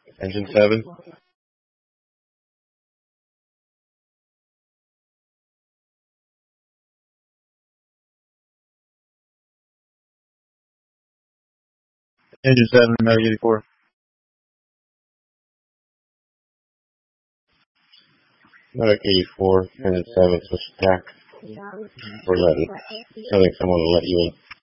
Engine 7. Engine 7, Mag 84. Medic 84, Engine 7, switch attack. We're letting, telling someone to let you in.